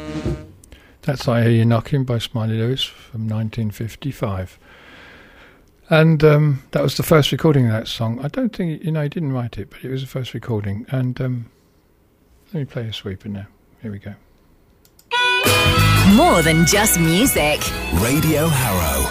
That's I Hear You Knocking by Smiley Lewis from 1955. And that was the first recording of that song. I don't think, he didn't write it, but it was the first recording. And let me play a sweeper now. Here we go. More than just music. Radio Harrow.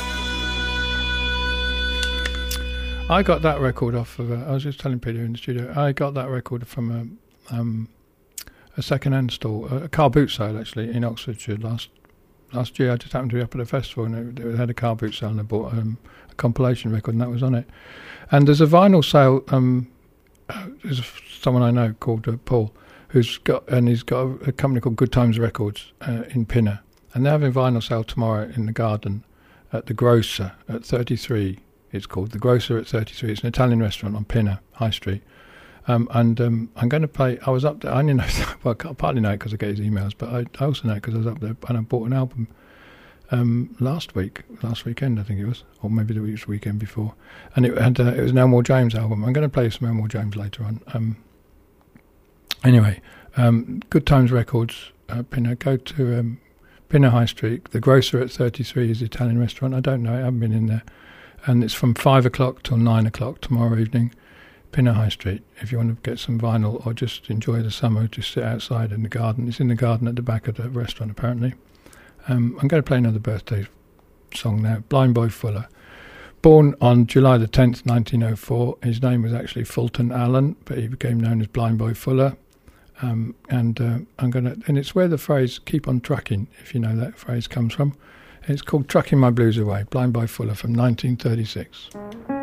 I got that record off of, I was just telling Peter in the studio, I got that record from a second-hand store, a car boot sale actually, in Oxfordshire last year. I just happened to be up at a festival and they had a car boot sale and I bought a compilation record and that was on it. And there's a vinyl sale, there's someone I know called Paul, he's got a company called Good Times Records in Pinner, and they're having a vinyl sale tomorrow in the garden at the Grocer at 33. It's called the Grocer at 33. It's an Italian restaurant on Pinner High Street. I'm going to play. I was up there. I only know. Well, I partly know it because I get his emails, but I also know it because I was up there and I bought an album last weekend I think it was, or maybe the weekend before, and it was an Elmore James album. I'm going to play some Elmore James later on. Anyway, Good Times Records, Pinner. Go to Pinner High Street. The Grocer at 33 is the Italian restaurant. I don't know. I haven't been in there, and it's from 5 o'clock till 9 o'clock tomorrow evening. Pinner High Street. If you want to get some vinyl or just enjoy the summer, just sit outside in the garden. It's in the garden at the back of the restaurant, apparently. I'm going to play another birthday song now. Blind Boy Fuller. Born on July the 10th, 1904. His name was actually Fulton Allen, but he became known as Blind Boy Fuller. And it's where the phrase "keep on trucking," if you know that phrase, comes from. It's called "Trucking My Blues Away." Blind Boy Fuller from 1936.